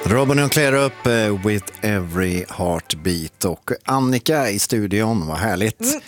Robin och Claire upp with every heartbeat och Annika i studion, vad härligt.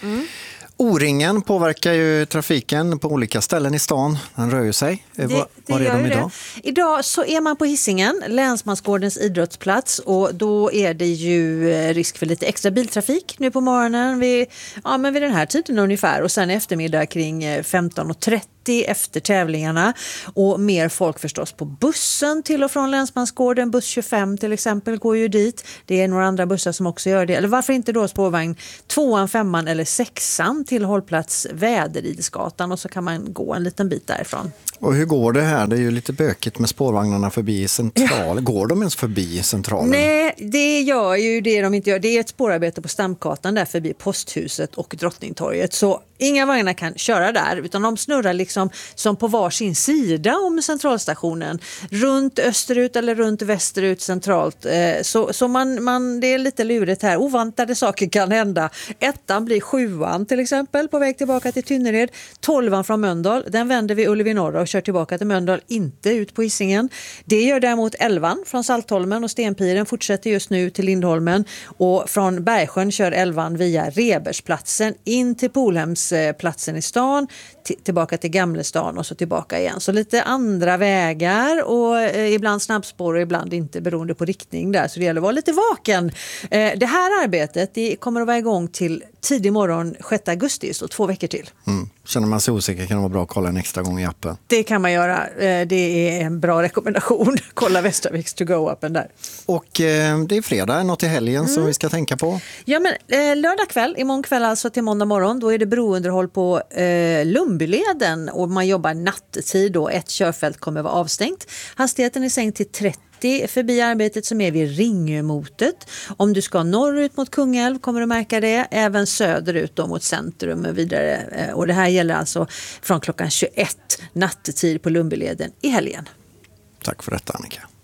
O-ringen påverkar ju trafiken på olika ställen i stan. Den rör ju sig. Var är de idag? Idag så är man på Hisingen, Länsmansgårdens idrottsplats, och då är det ju risk för lite extra biltrafik nu på morgonen vid den här tiden ungefär, och sen eftermiddag kring 15:30 efter tävlingarna, och mer folk förstås på bussen till och från Länsmansgården. Buss 25 till exempel går ju dit. Det är några andra bussar som också gör det. Eller varför inte då spårvagn 2, 5 eller 6 till hållplats Väderidesgatan, och så kan man gå en liten bit därifrån. Och hur går det här? Det är ju lite bökigt med spårvagnarna förbi centralen. Ja. Går de ens förbi centralen? Nej, det gör ju det de inte gör. Det är ett spårarbete på Stamgatan där förbi Posthuset och Drottningtorget. Så inga vagnar kan köra där, utan de snurrar liksom som på varsin sida om centralstationen. Runt österut eller runt västerut centralt. Så man, det är lite lurigt här. Ovantade saker kan hända. 1:an blir 7:an till exempel på väg tillbaka till Tynnered. 12:an från Mölndal, den vänder vid Ullevi norra och kör tillbaka till Mölndal, inte ut på Hisingen. Det gör däremot 11:an från Saltholmen och Stenpiren fortsätter just nu till Lindholmen, och från Bergsjön kör 11:an via Rebersplatsen in till Polhemsplatsen i stan, tillbaka till Gamlestan och så tillbaka igen. Så lite andra vägar och ibland snabbspår och ibland inte, beroende på riktning där. Så det gäller att vara lite vaken. Det här arbetet det kommer att vara igång till tidig morgon 6 augusti, så 2 veckor till. Känner man sig osäker kan det vara bra att kolla en extra gång i appen. Det kan man göra. Det är en bra rekommendation. Kolla Västerviks to go-appen där. Och det är fredag, något i helgen som vi ska tänka på. Ja, men lördag kväll, imorgon kväll alltså till måndag morgon, då är det brounderhåll på Lumbyleden, och man jobbar nattetid då. Ett körfält kommer vara avstängt. Hastigheten är sänkt till 30 förbi arbetet som är vid Ringömotet. Om du ska norrut mot Kungälv kommer du märka det. Även söderut då mot centrum och vidare. Och det här gäller alltså från klockan 21 nattetid på Lumbyleden i helgen. Tack för detta, Annika.